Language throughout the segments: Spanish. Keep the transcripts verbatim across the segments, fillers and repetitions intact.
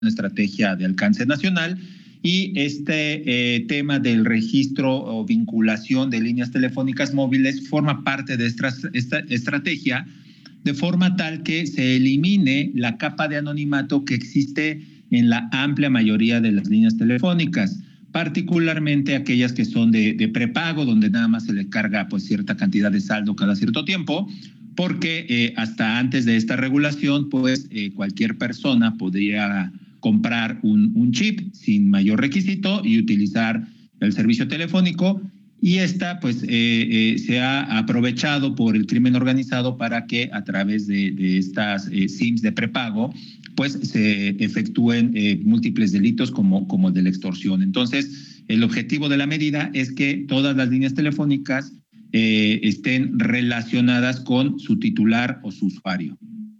una estrategia de alcance nacional. Y este eh, tema del registro o vinculación de líneas telefónicas móviles forma parte de esta, esta estrategia, de forma tal que se elimine la capa de anonimato que existe en la amplia mayoría de las líneas telefónicas, particularmente aquellas que son de, de prepago, donde nada más se le carga pues, cierta cantidad de saldo cada cierto tiempo, porque eh, hasta antes de esta regulación, pues eh, cualquier persona podría comprar un, un chip sin mayor requisito y utilizar el servicio telefónico, y esta pues eh, eh, se ha aprovechado por el crimen organizado para que a través de, de estas eh, SIMs de prepago pues se efectúen eh, múltiples delitos como, como el de la extorsión. Entonces, el objetivo de la medida es que todas las líneas telefónicas eh, estén relacionadas con su titular o su usuario.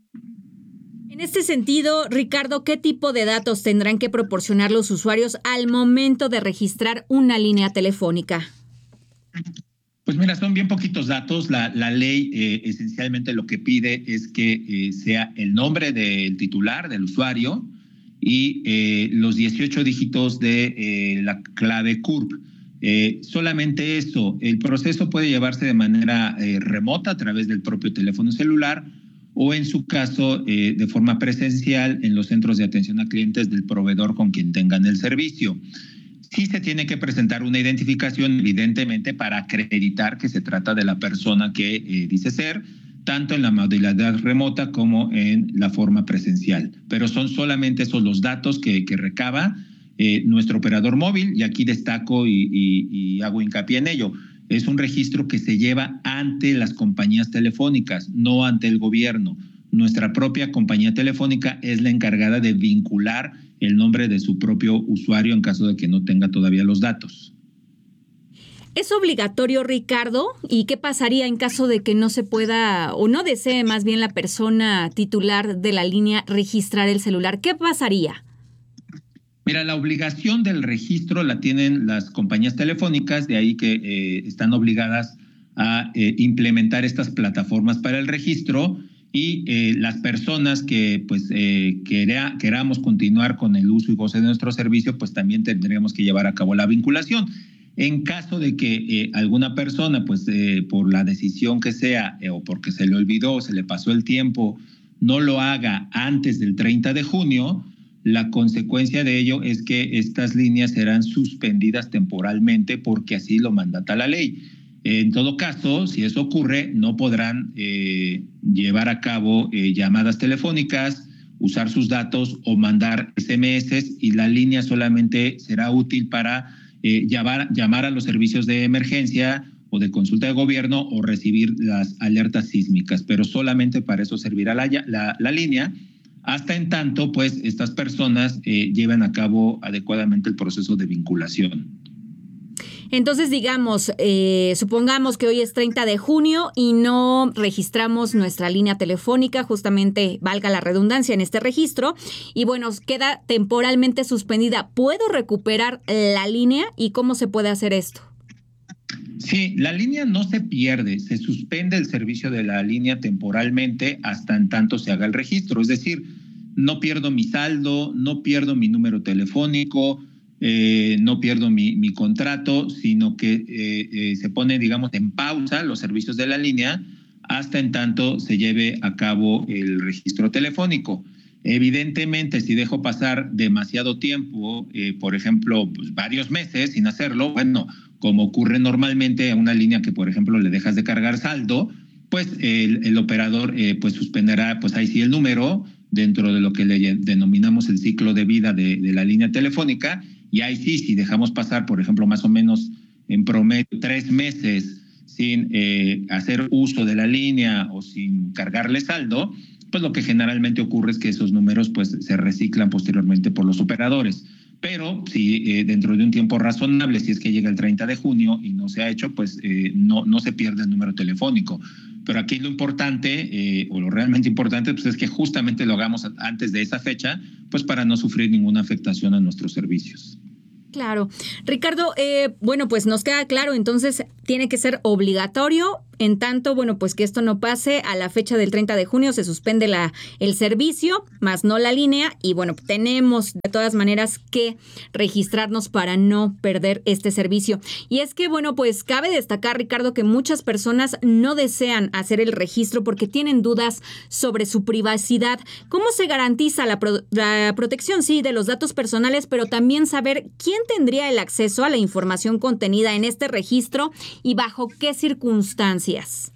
En este sentido, Ricardo, ¿qué tipo de datos tendrán que proporcionar los usuarios al momento de registrar una línea telefónica? Pues mira, son bien poquitos datos. La, la ley eh, esencialmente lo que pide es que eh, sea el nombre del titular, del usuario, y eh, los dieciocho dígitos de eh, la clave C U R P. Eh, solamente eso. El proceso puede llevarse de manera eh, remota a través del propio teléfono celular, o en su caso eh, de forma presencial en los centros de atención a clientes del proveedor con quien tengan el servicio. Sí se tiene que presentar una identificación, evidentemente, para acreditar que se trata de la persona que eh, dice ser, tanto en la modalidad remota como en la forma presencial. Pero son solamente esos los datos que, que recaba eh, nuestro operador móvil, y aquí destaco y, y, y hago hincapié en ello. Es un registro que se lleva ante las compañías telefónicas, no ante el gobierno. Nuestra propia compañía telefónica es la encargada de vincular el nombre de su propio usuario en caso de que no tenga todavía los datos. ¿Es obligatorio, Ricardo? ¿Y qué pasaría en caso de que no se pueda o no desee más bien la persona titular de la línea registrar el celular? ¿Qué pasaría? Mira, la obligación del registro la tienen las compañías telefónicas, de ahí que eh, están obligadas a eh, implementar estas plataformas para el registro, y eh, las personas que pues eh, quera, queramos continuar con el uso y goce de nuestro servicio, pues también tendríamos que llevar a cabo la vinculación. En caso de que eh, alguna persona, pues eh, por la decisión que sea eh, o porque se le olvidó, se le pasó el tiempo, no lo haga antes del treinta de junio, la consecuencia de ello es que estas líneas serán suspendidas temporalmente porque así lo mandata la ley. En todo caso, si eso ocurre, no podrán eh, llevar a cabo eh, llamadas telefónicas, usar sus datos o mandar ese eme eses, y la línea solamente será útil para eh, llamar, llamar a los servicios de emergencia o de consulta de gobierno o recibir las alertas sísmicas, pero solamente para eso servirá la, la, la línea, hasta en tanto pues estas personas eh, lleven a cabo adecuadamente el proceso de vinculación. Entonces, digamos, eh, supongamos que hoy es treinta de junio y no registramos nuestra línea telefónica, justamente valga la redundancia en este registro, y bueno, queda temporalmente suspendida. ¿Puedo recuperar la línea y cómo se puede hacer esto? Sí, la línea no se pierde, se suspende el servicio de la línea temporalmente hasta en tanto se haga el registro. Es decir, no pierdo mi saldo, no pierdo mi número telefónico, eh, no pierdo mi, mi contrato, sino que eh, eh, se pone, digamos, en pausa los servicios de la línea hasta en tanto se lleve a cabo el registro telefónico. Evidentemente, si dejo pasar demasiado tiempo, eh, por ejemplo, pues, varios meses sin hacerlo, bueno, como ocurre normalmente a una línea que, por ejemplo, le dejas de cargar saldo, pues el, el operador eh, pues suspenderá, pues ahí sí el número dentro de lo que le denominamos el ciclo de vida de, de la línea telefónica, y ahí sí, si dejamos pasar, por ejemplo, más o menos en promedio tres meses sin eh, hacer uso de la línea o sin cargarle saldo, pues lo que generalmente ocurre es que esos números pues se reciclan posteriormente por los operadores. Pero si eh, dentro de un tiempo razonable, si es que llega el treinta de junio y no se ha hecho, pues eh, no, no se pierde el número telefónico. Pero aquí lo importante, eh, o lo realmente importante, pues es que justamente lo hagamos antes de esa fecha, pues para no sufrir ninguna afectación a nuestros servicios. Claro. Ricardo, eh, bueno, pues nos queda claro, entonces tiene que ser obligatorio En tanto, bueno, pues que esto no pase, a la fecha del treinta de junio se suspende la, el servicio, más no la línea, y bueno, tenemos de todas maneras que registrarnos para no perder este servicio. Y es que, bueno, pues cabe destacar, Ricardo, que muchas personas no desean hacer el registro porque tienen dudas sobre su privacidad. ¿Cómo se garantiza la, pro- la protección, sí, de los datos personales, pero también saber quién tendría el acceso a la información contenida en este registro y bajo qué circunstancias?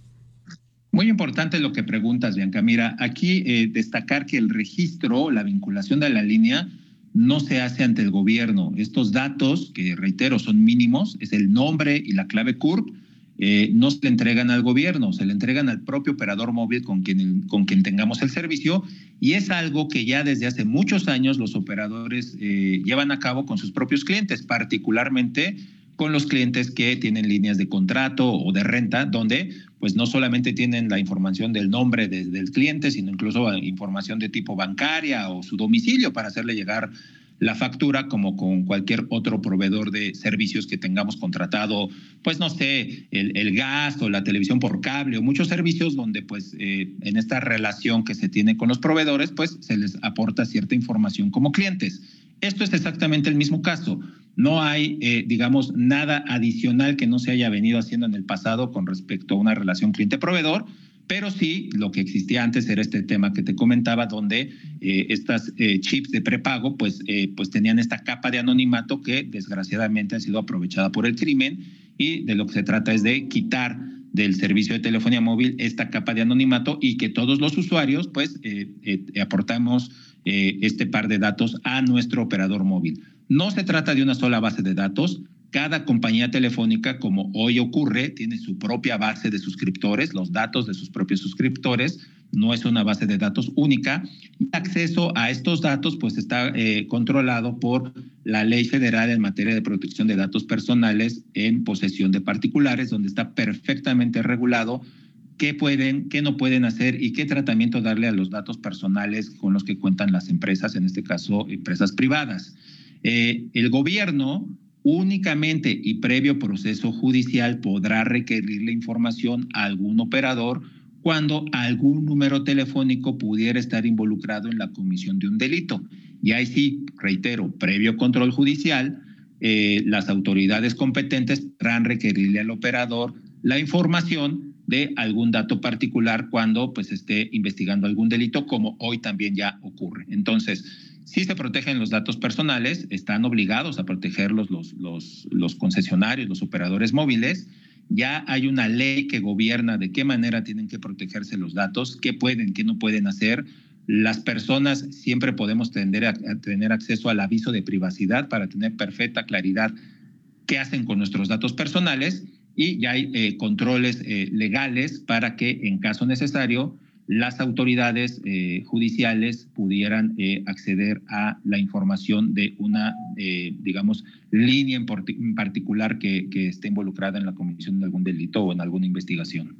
Muy importante lo que preguntas, Bianca. Mira, aquí eh, destacar que el registro, la vinculación de la línea, no se hace ante el gobierno. Estos datos, que reitero, son mínimos, es el nombre y la clave C U R P, eh, no se le entregan al gobierno, se le entregan al propio operador móvil con quien, con quien tengamos el servicio, y es algo que ya desde hace muchos años los operadores eh, llevan a cabo con sus propios clientes, particularmente con los clientes que tienen líneas de contrato o de renta, donde pues no solamente tienen la información del nombre de, del cliente, sino incluso información de tipo bancaria o su domicilio para hacerle llegar la factura, como con cualquier otro proveedor de servicios que tengamos contratado, pues no sé, el, el gas o la televisión por cable o muchos servicios donde pues eh, en esta relación que se tiene con los proveedores, pues se les aporta cierta información como clientes. Esto es exactamente el mismo caso. No hay, eh, digamos, nada adicional que no se haya venido haciendo en el pasado con respecto a una relación cliente-proveedor, pero sí lo que existía antes era este tema que te comentaba, donde eh, estas eh, chips de prepago pues, eh, pues tenían esta capa de anonimato que desgraciadamente ha sido aprovechada por el crimen, y de lo que se trata es de quitar del servicio de telefonía móvil esta capa de anonimato y que todos los usuarios pues eh, eh, aportamos eh, este par de datos a nuestro operador móvil. No se trata de una sola base de datos. Cada compañía telefónica, como hoy ocurre, tiene su propia base de suscriptores, los datos de sus propios suscriptores. No es una base de datos única. El acceso a estos datos pues está eh, controlado por la Ley Federal en materia de protección de datos personales en posesión de particulares, donde está perfectamente regulado qué pueden, qué no pueden hacer y qué tratamiento darle a los datos personales con los que cuentan las empresas, en este caso empresas privadas. Eh, el gobierno únicamente y previo proceso judicial podrá requerir la información a algún operador cuando algún número telefónico pudiera estar involucrado en la comisión de un delito. Y ahí sí, reitero, previo control judicial, eh, las autoridades competentes podrán requerirle al operador la información de algún dato particular cuando pues esté investigando algún delito, como hoy también ya ocurre. Entonces, sí se protegen los datos personales, están obligados a protegerlos los, los, los concesionarios, los operadores móviles. Ya hay una ley que gobierna de qué manera tienen que protegerse los datos, qué pueden, qué no pueden hacer. Las personas siempre podemos tender a, a tener acceso al aviso de privacidad para tener perfecta claridad qué hacen con nuestros datos personales, y ya hay eh, controles eh, legales para que en caso necesario las autoridades eh, judiciales pudieran eh, acceder a la información de una, eh, digamos, línea en, en particular que, que esté involucrada en la comisión de algún delito o en alguna investigación.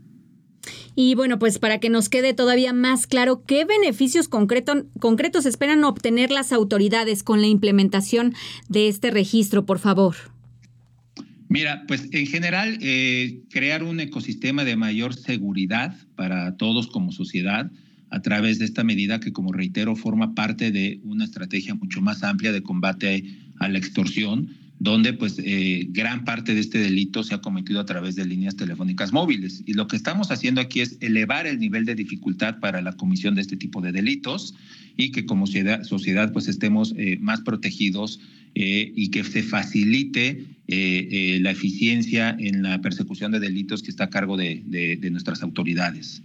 Y bueno, pues para que nos quede todavía más claro, ¿qué beneficios concreto, concretos esperan obtener las autoridades con la implementación de este registro, por favor? Mira, pues en general, eh, crear un ecosistema de mayor seguridad para todos como sociedad a través de esta medida que, como reitero, forma parte de una estrategia mucho más amplia de combate a la extorsión, donde pues eh, gran parte de este delito se ha cometido a través de líneas telefónicas móviles. Y lo que estamos haciendo aquí es elevar el nivel de dificultad para la comisión de este tipo de delitos y que como sociedad, sociedad pues estemos eh, más protegidos eh, y que se facilite eh, eh, la eficiencia en la persecución de delitos que está a cargo de, de, de nuestras autoridades.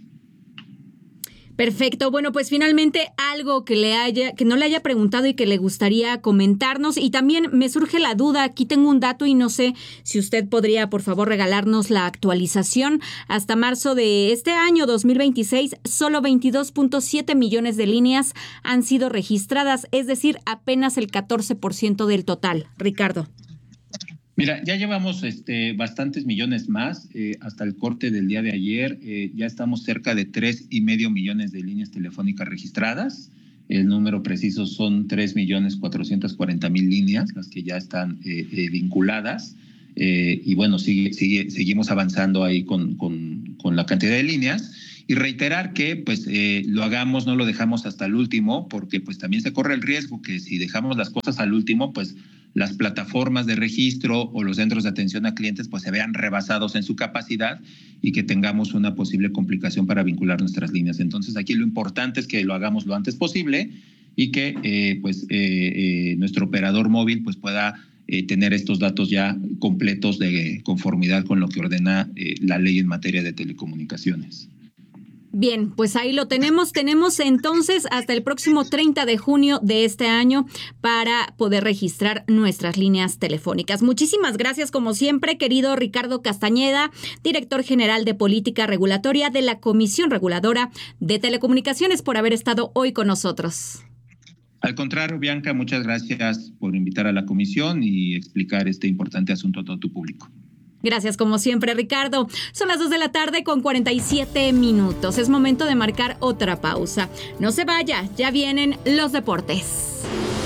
Perfecto. Bueno, pues finalmente algo que le haya, que no le haya preguntado y que le gustaría comentarnos. Y también me surge la duda, aquí tengo un dato y no sé si usted podría, por favor, regalarnos la actualización. Hasta marzo de este año, dos mil veintiséis, solo veintidós punto siete millones de líneas han sido registradas, es decir, apenas el catorce por ciento del total. Ricardo. Mira, ya llevamos este, bastantes millones más. Eh, hasta el corte del día de ayer eh, ya estamos cerca de tres y medio millones de líneas telefónicas registradas. El número preciso son tres millones cuatrocientos cuarenta mil líneas, las que ya están eh, eh, vinculadas. Eh, y bueno, sigue, sigue, seguimos avanzando ahí con, con, con con la cantidad de líneas. Y reiterar que pues eh, lo hagamos, no lo dejamos hasta el último, porque pues también se corre el riesgo que si dejamos las cosas al último, pues las plataformas de registro o los centros de atención a clientes pues se vean rebasados en su capacidad y que tengamos una posible complicación para vincular nuestras líneas. Entonces aquí lo importante es que lo hagamos lo antes posible y que eh, pues eh, eh, nuestro operador móvil pues pueda eh, tener estos datos ya completos de conformidad con lo que ordena eh, la ley en materia de telecomunicaciones. Bien, pues ahí lo tenemos. Tenemos entonces hasta el próximo treinta de junio de este año para poder registrar nuestras líneas telefónicas. Muchísimas gracias, como siempre, querido Ricardo Castañeda, director general de Política Regulatoria de la Comisión Reguladora de Telecomunicaciones, por haber estado hoy con nosotros. Al contrario, Bianca, muchas gracias por invitar a la comisión y explicar este importante asunto a todo tu público. Gracias, como siempre, Ricardo. Son las dos de la tarde con cuarenta y siete minutos. Es momento de marcar otra pausa. No se vaya, ya vienen los deportes.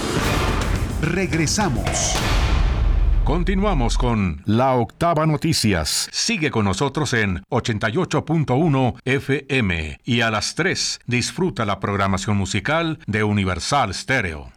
Regresamos. Continuamos con La Octava Noticias. Sigue con nosotros en ochenta y ocho punto uno F M y a las tres disfruta la programación musical de Universal Stereo.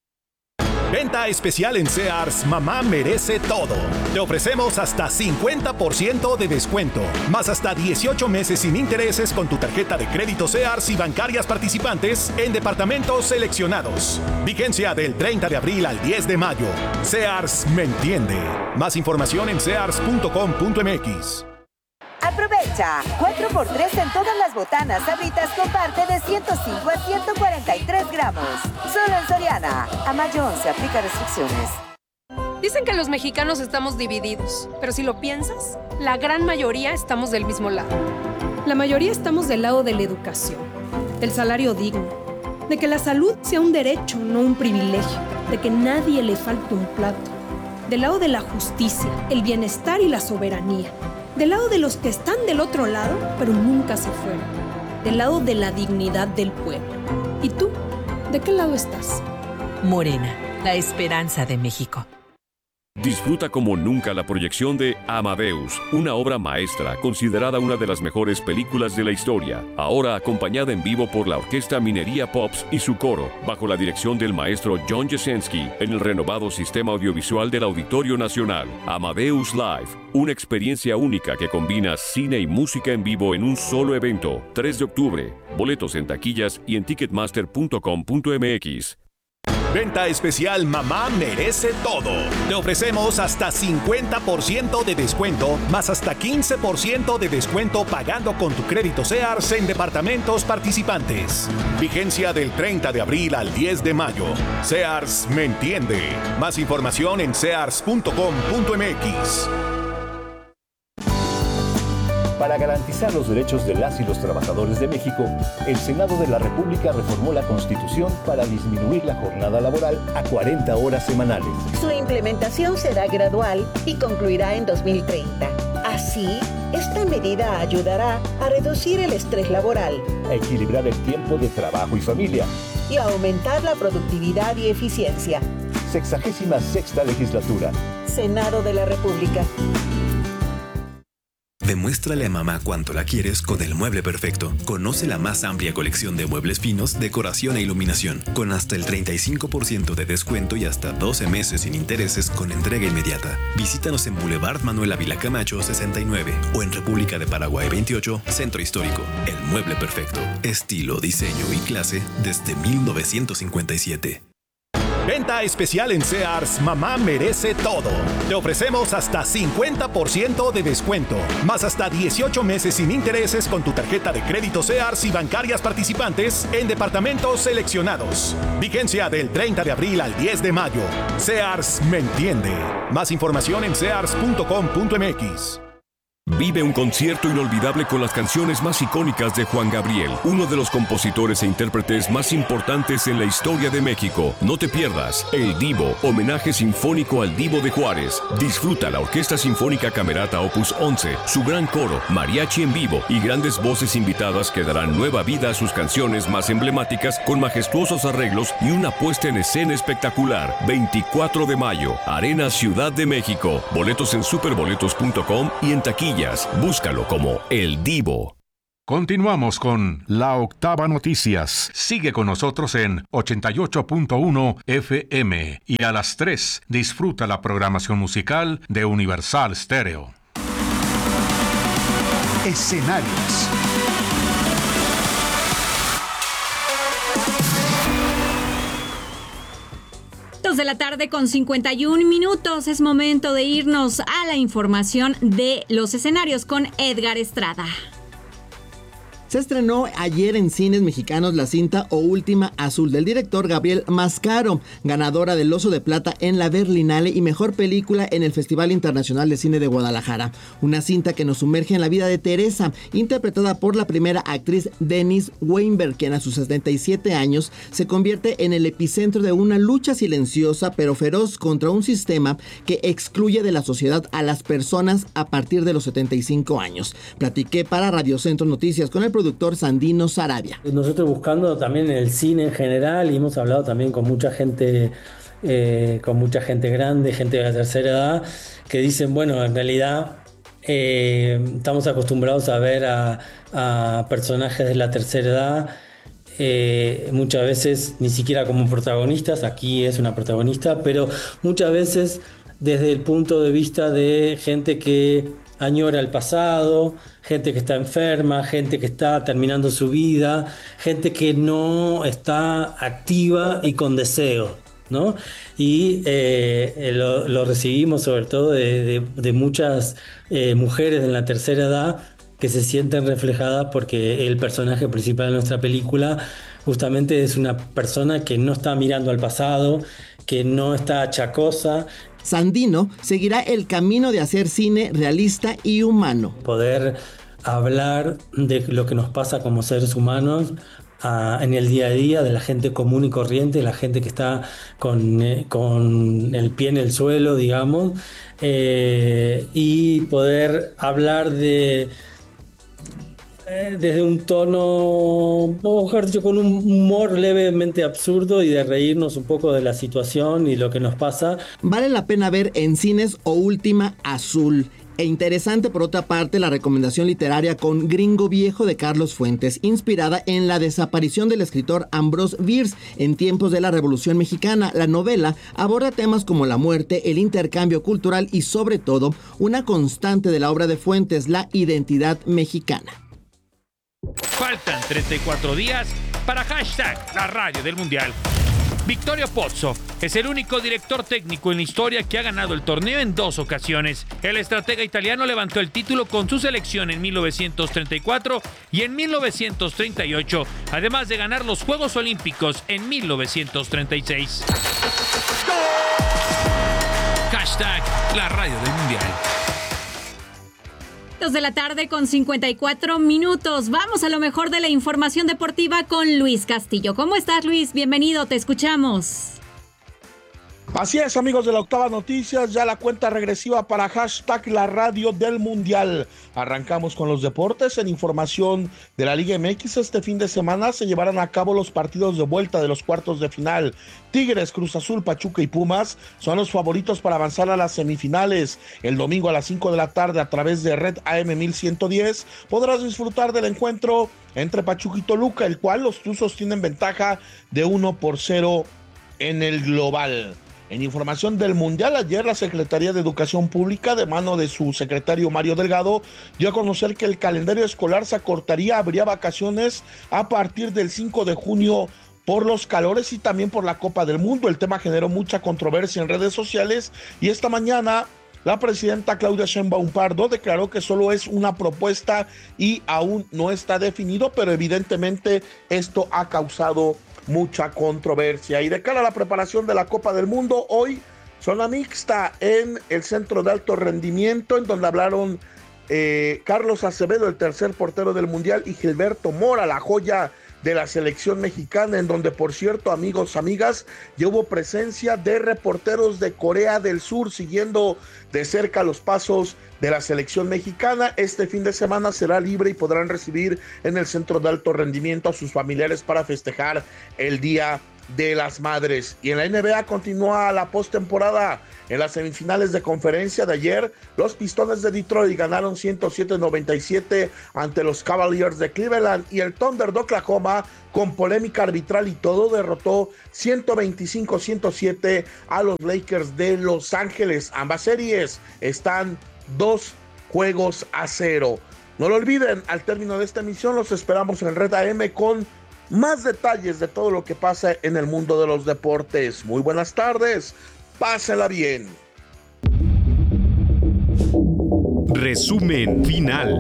Venta especial en Sears, mamá merece todo. Te ofrecemos hasta cincuenta por ciento de descuento, más hasta dieciocho meses sin intereses con tu tarjeta de crédito Sears y bancarias participantes en departamentos seleccionados. Vigencia del treinta de abril al diez de mayo. Sears me entiende. Más información en sears punto com punto m x. Aprovecha cuatro por tres en todas las botanas Sabritas con parte de ciento cinco a ciento cuarenta y tres gramos. Solo en Soriana. A mayo once aplica restricciones. Dicen que los mexicanos estamos divididos, pero si lo piensas, la gran mayoría estamos del mismo lado. La mayoría estamos del lado de la educación, del salario digno, de que la salud sea un derecho, no un privilegio, de que nadie le falte un plato, del lado de la justicia, el bienestar y la soberanía. Del lado de los que están del otro lado, pero nunca se fueron. Del lado de la dignidad del pueblo. ¿Y tú? ¿De qué lado estás? Morena, la esperanza de México. Disfruta como nunca la proyección de Amadeus, una obra maestra considerada una de las mejores películas de la historia, ahora acompañada en vivo por la Orquesta Minería Pops y su coro, bajo la dirección del maestro John Jasenski, en el renovado sistema audiovisual del Auditorio Nacional. Amadeus Live, una experiencia única que combina cine y música en vivo en un solo evento. tres de octubre, boletos en taquillas y en ticketmaster punto com punto m x. Venta especial Mamá merece todo. Te ofrecemos hasta cincuenta por ciento de descuento, más hasta quince por ciento de descuento pagando con tu crédito Sears en departamentos participantes. Vigencia del treinta de abril al diez de mayo. Sears me entiende. Más información en sears punto com punto m x. Para garantizar los derechos de las y los trabajadores de México, el Senado de la República reformó la Constitución para disminuir la jornada laboral a cuarenta horas semanales. Su implementación será gradual y concluirá en dos mil treinta. Así, esta medida ayudará a reducir el estrés laboral, a equilibrar el tiempo de trabajo y familia y a aumentar la productividad y eficiencia. Sexagésima sexta legislatura. Senado de la República. Demuéstrale a mamá cuánto la quieres con el mueble perfecto. Conoce la más amplia colección de muebles finos, decoración e iluminación, con hasta el treinta y cinco por ciento de descuento y hasta doce meses sin intereses con entrega inmediata. Visítanos en Boulevard Manuel Ávila Camacho sesenta y nueve o en República de Paraguay veintiocho, Centro Histórico. El mueble perfecto. Estilo, diseño y clase desde mil novecientos cincuenta y siete. Venta especial en Sears, mamá merece todo. Te ofrecemos hasta cincuenta por ciento de descuento, más hasta dieciocho meses sin intereses con tu tarjeta de crédito Sears y bancarias participantes en departamentos seleccionados. Vigencia del treinta de abril al diez de mayo. Sears me entiende. Más información en sears punto com punto m x. Vive un concierto inolvidable con las canciones más icónicas de Juan Gabriel, uno de los compositores e intérpretes más importantes en la historia de México. No te pierdas El Divo, homenaje sinfónico al Divo de Juárez. Disfruta la Orquesta Sinfónica Camerata Opus once, su gran coro, mariachi en vivo y grandes voces invitadas que darán nueva vida a sus canciones más emblemáticas con majestuosos arreglos y una puesta en escena espectacular. veinticuatro de mayo, Arena Ciudad de México. Boletos en superboletos punto com y en taquilla Casillas. Búscalo como El Divo. Continuamos con La Octava Noticias. Sigue con nosotros en ochenta y ocho punto uno F M y a las tres disfruta la programación musical de Universal Stereo. Escenarios. De la tarde con cincuenta y un minutos. Es momento de irnos a la información de los escenarios con Edgar Estrada. Se estrenó ayer en cines mexicanos la cinta O Última Azul del director Gabriel Mascaro, ganadora del Oso de Plata en la Berlinale y mejor película en el Festival Internacional de Cine de Guadalajara. Una cinta que nos sumerge en la vida de Teresa, interpretada por la primera actriz Denise Weinberg, quien a sus setenta y siete años se convierte en el epicentro de una lucha silenciosa pero feroz contra un sistema que excluye de la sociedad a las personas a partir de los setenta y cinco años. Platiqué para Radio Centro Noticias con el productor Sandino Sarabia. Nosotros buscando también el cine en general y hemos hablado también con mucha gente, eh, con mucha gente grande, gente de la tercera edad, que dicen, bueno, en realidad eh, estamos acostumbrados a ver a, a personajes de la tercera edad, eh, muchas veces ni siquiera como protagonistas, aquí es una protagonista, pero muchas veces desde el punto de vista de gente que añora el pasado, gente que está enferma, gente que está terminando su vida, gente que no está activa y con deseo, ¿no? Y eh, lo, lo recibimos sobre todo de, de, de muchas eh, mujeres de la tercera edad que se sienten reflejadas porque el personaje principal de nuestra película justamente es una persona que no está mirando al pasado, que no está achacosa. Sandino seguirá el camino de hacer cine realista y humano. Poder hablar de lo que nos pasa como seres humanos uh, en el día a día, de la gente común y corriente, la gente que está con, eh, con el pie en el suelo, digamos, eh, y poder hablar de desde un tono, mejor dicho, con un humor levemente absurdo y de reírnos un poco de la situación y lo que nos pasa. Vale la pena ver en cines O Última Azul. E interesante por otra parte la recomendación literaria con Gringo Viejo de Carlos Fuentes, inspirada en la desaparición del escritor Ambrose Bierce en tiempos de la Revolución Mexicana. La novela aborda temas como la muerte, el intercambio cultural y sobre todo una constante de la obra de Fuentes, la identidad mexicana. Faltan treinta y cuatro días para hashtag la radio del Mundial. Vittorio Pozzo es el único director técnico en la historia que ha ganado el torneo en dos ocasiones. El estratega italiano levantó el título con su selección en mil novecientos treinta y cuatro y en mil novecientos treinta y ocho, además de ganar los Juegos Olímpicos en mil novecientos treinta y seis. Hashtag la radio del Mundial. Dos de la tarde con cincuenta y cuatro minutos. Vamos a lo mejor de la información deportiva con Luis Castillo. ¿Cómo estás, Luis? Bienvenido, te escuchamos. Así es, amigos de la Octava Noticias, ya la cuenta regresiva para hashtag la radio del Mundial. Arrancamos con los deportes. En información de la Liga M X, este fin de semana se llevarán a cabo los partidos de vuelta de los cuartos de final. Tigres, Cruz Azul, Pachuca y Pumas son los favoritos para avanzar a las semifinales. El domingo a las cinco de la tarde a través de Red A M mil ciento diez podrás disfrutar del encuentro entre Pachuca y Toluca, el cual los Tuzos tienen ventaja de uno por cero en el global. En información del Mundial, ayer la Secretaría de Educación Pública, de mano de su secretario Mario Delgado, dio a conocer que el calendario escolar se acortaría, habría vacaciones a partir del cinco de junio por los calores y también por la Copa del Mundo. El tema generó mucha controversia en redes sociales y esta mañana la presidenta Claudia Sheinbaum Pardo declaró que solo es una propuesta y aún no está definido, pero evidentemente esto ha causado mucha controversia. Y de cara a la preparación de la Copa del Mundo, hoy zona mixta en el Centro de Alto Rendimiento, en donde hablaron eh, Carlos Acevedo, el tercer portero del Mundial, y Gilberto Mora, la joya de la selección mexicana, en donde, por cierto, amigos, amigas, ya hubo presencia de reporteros de Corea del Sur siguiendo de cerca los pasos de la selección mexicana. Este fin de semana será libre y podrán recibir en el Centro de Alto Rendimiento a sus familiares para festejar el Día de las Madres. Y en la N B A continúa la postemporada. En las semifinales de conferencia de ayer, los Pistones de Detroit ganaron ciento siete a noventa y siete ante los Cavaliers de Cleveland, y el Thunder de Oklahoma, con polémica arbitral y todo, derrotó ciento veinticinco a ciento siete a los Lakers de Los Ángeles. Ambas series están dos juegos a cero. No lo olviden, al término de esta emisión los esperamos en Red A M con más detalles de todo lo que pasa en el mundo de los deportes. Muy buenas tardes, pásela bien. Resumen final.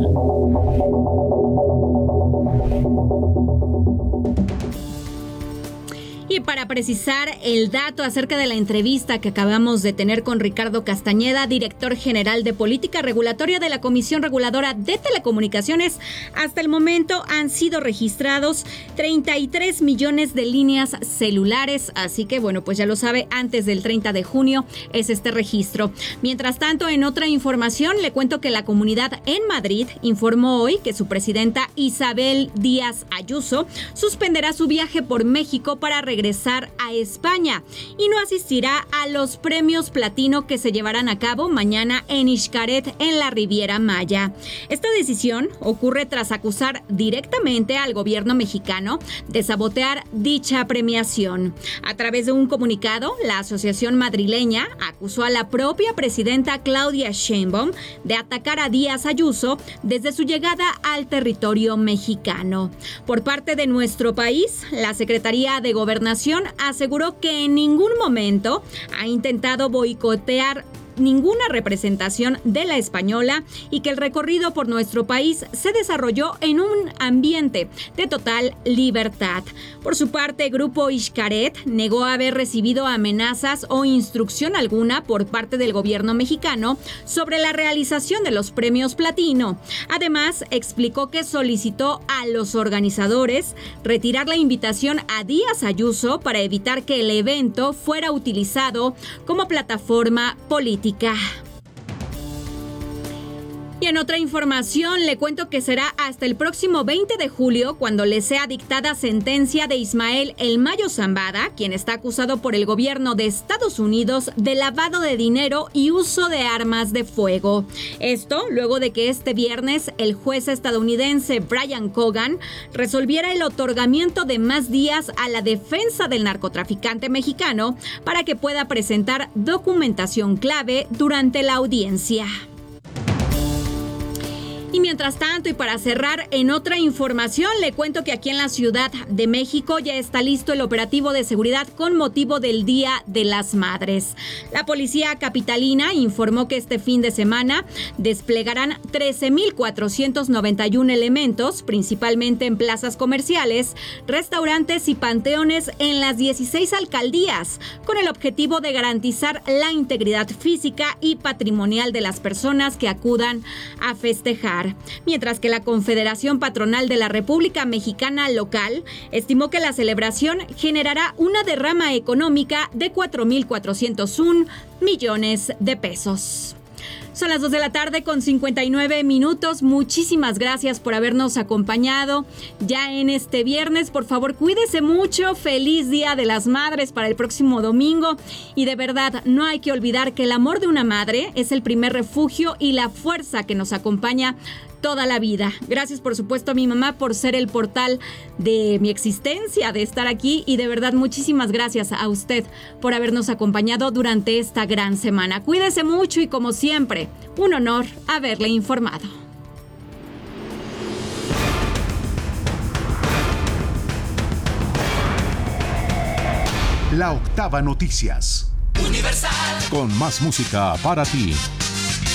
Y para precisar el dato acerca de la entrevista que acabamos de tener con Ricardo Castañeda, director general de Política Regulatoria de la Comisión Reguladora de Telecomunicaciones, hasta el momento han sido registrados treinta y tres millones de líneas celulares, así que bueno, pues ya lo sabe, antes del treinta de junio es este registro. Mientras tanto, en otra información, le cuento que la comunidad en Madrid informó hoy que su presidenta Isabel Díaz Ayuso suspenderá su viaje por México para regresar regresar a España y no asistirá a los premios platino que se llevarán a cabo mañana en Xcaret, en la Riviera Maya. Esta decisión ocurre tras acusar directamente al gobierno mexicano de sabotear dicha premiación. A través de un comunicado, la asociación madrileña acusó a la propia presidenta Claudia Sheinbaum de atacar a Díaz Ayuso desde su llegada al territorio mexicano. Por parte de nuestro país, la Secretaría de Gobernación aseguró que en ningún momento ha intentado boicotear ninguna representación de la española y que el recorrido por nuestro país se desarrolló en un ambiente de total libertad. Por su parte, Grupo Xcaret negó haber recibido amenazas o instrucción alguna por parte del gobierno mexicano sobre la realización de los premios platino. Además, explicó que solicitó a los organizadores retirar la invitación a Díaz Ayuso para evitar que el evento fuera utilizado como plataforma política. Y en otra información, le cuento que será hasta el próximo veinte de julio cuando le sea dictada sentencia de Ismael El Mayo Zambada, quien está acusado por el gobierno de Estados Unidos de lavado de dinero y uso de armas de fuego. Esto luego de que este viernes el juez estadounidense Brian Cogan resolviera el otorgamiento de más días a la defensa del narcotraficante mexicano para que pueda presentar documentación clave durante la audiencia. Y mientras tanto, y para cerrar, en otra información, le cuento que aquí en la Ciudad de México ya está listo el operativo de seguridad con motivo del Día de las Madres. La policía capitalina informó que este fin de semana desplegarán trece mil cuatrocientos noventa y uno elementos, principalmente en plazas comerciales, restaurantes y panteones en las dieciséis alcaldías, con el objetivo de garantizar la integridad física y patrimonial de las personas que acudan a festejar. Mientras que la Confederación Patronal de la República Mexicana Local estimó que la celebración generará una derrama económica de cuatro mil cuatrocientos uno millones de pesos. Son las dos de la tarde con cincuenta y nueve minutos. Muchísimas gracias por habernos acompañado ya en este viernes. Por favor, cuídese mucho. Feliz Día de las Madres para el próximo domingo. Y de verdad, no hay que olvidar que el amor de una madre es el primer refugio y la fuerza que nos acompaña toda la vida. Gracias, por supuesto, a mi mamá por ser el portal de mi existencia, de estar aquí, y de verdad muchísimas gracias a usted por habernos acompañado durante esta gran semana. Cuídese mucho y, como siempre, un honor haberle informado. La Octava Noticias. Universal. Con más música para ti.